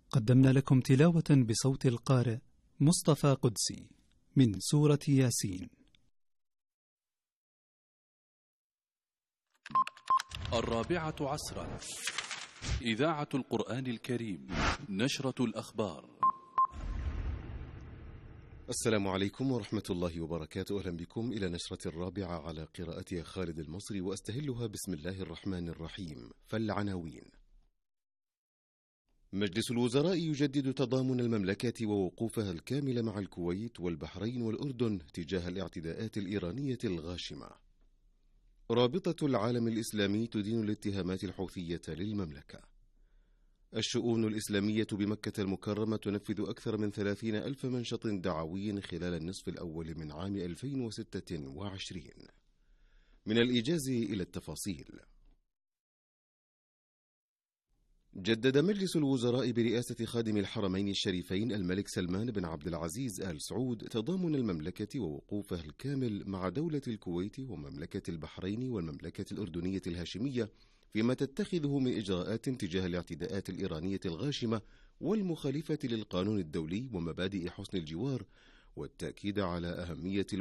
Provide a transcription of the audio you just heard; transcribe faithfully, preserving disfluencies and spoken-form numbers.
قدمنا لكم تلاوة بصوت القارئ مصطفى قدسي من سورة ياسين. الرابعة عصرا، إذاعة القرآن الكريم، نشرة الأخبار. السلام عليكم ورحمة الله وبركاته. أهلا بكم إلى نشرة الرابعة على قراءتها خالد المصري، وأستهلها بسم الله الرحمن الرحيم. فالعناوين: مجلس الوزراء يجدد تضامن المملكة ووقوفها الكامل مع الكويت والبحرين والأردن تجاه الاعتداءات الإيرانية الغاشمة. رابطة العالم الإسلامي تدين الاتهامات الحوثية للمملكة. الشؤون الإسلامية بمكة المكرمة تنفذ أكثر من ثلاثين ألف منشط دعوي خلال النصف الأول من عام ألفين وستة وعشرين. من الإيجاز إلى التفاصيل. جدد مجلس الوزراء برئاسة خادم الحرمين الشريفين الملك سلمان بن عبد العزيز آل سعود تضامن المملكة ووقوفها الكامل مع دولة الكويت ومملكة البحرين والمملكة الأردنية الهاشمية فيما تتخذه من إجراءات تجاه الاعتداءات الإيرانية الغاشمة والمخالفة للقانون الدولي ومبادئ حسن الجوار، والتأكيد على أهمية